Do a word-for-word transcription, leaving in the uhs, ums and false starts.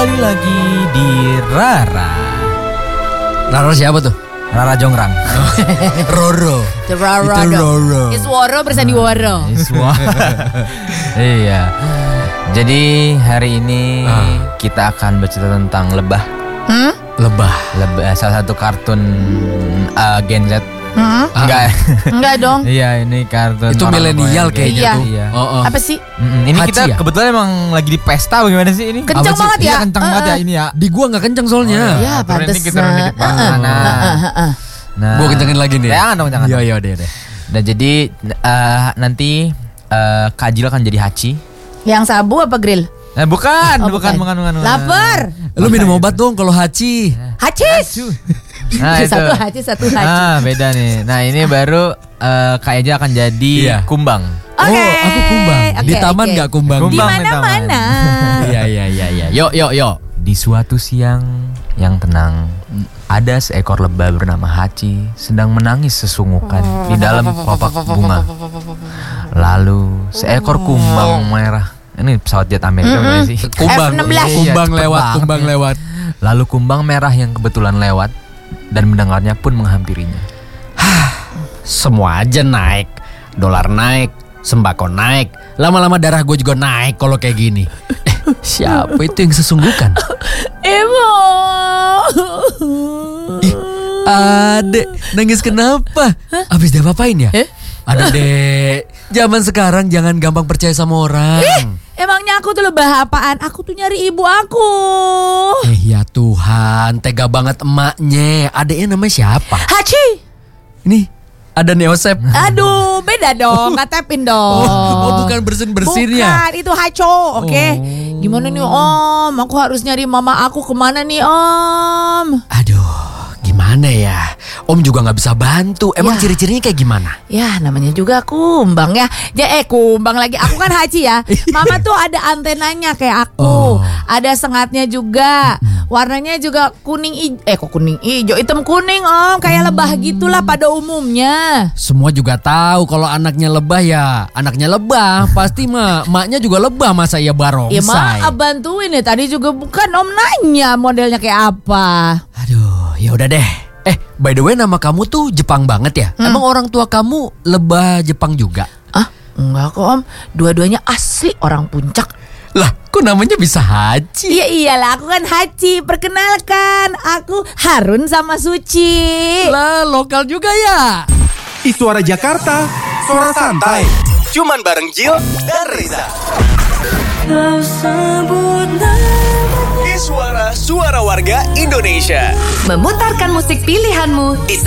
kembali lagi di Rara. Rara siapa tuh? Rara Jongrang. Roro. Itu Roro. Itu Roro. Isworo bersandiwara. Iya. Jadi hari ini ah. kita akan bercerita tentang lebah. Hmm? Lebah. Lebah salah satu kartun uh, Gen Z. Hmm? Enggak. Enggak dong. Iya, ini kartun. Itu milenial kayaknya iya. tuh. Iya. Oh, oh. Apa sih? Mm-mm. Ini Hachi kita ya? kebetulan emang lagi di pesta bagaimana sih ini? Kencang banget ya? Iya, kencang uh, banget ya uh. ini ya. Di gua nggak kencang soalnya. Oh, iya, Turun pantes. dikit, turun dikit. Uh, uh, Nah, uh, uh, uh. nah. Gua kencengin lagi nih. Jangan dong, jangan. Iya, dong. iya, deh, deh. Nah, jadi uh, nanti uh, Kajil akan jadi Hachi. Yang sabu apa grill? Nah, bukan, Oh, bukan, bukan. bukan, bukan, bukan. Lapar. Lu minum obat dong kalau Hachi. Hacis. Nah, itu. Satu haci, satu haci. Ah, beda nih. Nah, ini baru uh, Kak Eja akan jadi Iya. kumbang. Oke. Oh, aku kumbang. Di Oke, taman oke. nggak kumbang? Kumbang. Di Kumbang di mana-mana. Iya, iya, iya, iya. Yuk, yuk, yuk. Di suatu siang yang tenang, ada seekor lebah bernama Hachi sedang menangis sesunggukan di dalam kelopak bunga. Lalu seekor kumbang merah, ini pesawat jet Amerika Mm-mm. bukan sih? Kumbang, F enam belas. kumbang Iya, cepet lewat, banget kumbang ya. lewat. Lalu kumbang merah yang kebetulan lewat dan mendengarnya pun menghampirinya. Semua aja naik, dolar naik, sembako naik, lama-lama darah gue juga naik kalau kayak gini. Eh, siapa itu yang sesungguhkan? Ibu. Ih, adek, nangis kenapa? Abis dia apain ya? Eh? Aduh dek, zaman sekarang jangan gampang percaya sama orang. Emangnya aku tuh lebah apaan? Aku tuh nyari ibu aku. Eh ya Tuhan, tega banget emaknya. Adeknya namanya siapa? Hachi. Nih, ada Neosep. Aduh, beda dong. Katepin dong. Oh, oh, bukan bersin-bersin ya? Bukan, itu Haco. Oke. Oh. Gimana nih Om? Aku harus nyari mama aku kemana nih Om? Aduh, gimana ya? Om juga gak bisa bantu. Emang Ya. ciri-cirinya kayak gimana? Ya namanya juga kumbang ya. Ya eh kumbang lagi. Aku kan Haji ya. Mama tuh ada antenanya kayak aku. Oh. Ada sengatnya juga. Warnanya juga kuning ijo. Eh kok kuning ijo? Hitam kuning Om. Kayak lebah gitulah pada umumnya. Semua juga tahu kalau anaknya lebah ya anaknya lebah. Pasti mah maknya juga lebah, masa iya barongsai. Ya maaf bantuin ya. Tadi juga bukan Om nanya modelnya kayak apa. Aduh, ya udah deh. Eh, by the way nama kamu tuh Jepang banget ya? Hmm. Emang orang tua kamu lebah Jepang juga? Ah enggak kok Om. Dua-duanya asli orang Puncak. Lah, kok namanya bisa Haji? Iya iyalah aku kan Haji. Perkenalkan aku Harun sama Suci. Lah, lokal juga ya? Suara Jakarta, suara santai. Cuman bareng Jill dan Reza. Suara suara warga Indonesia. Memutarkan musik pilihanmu di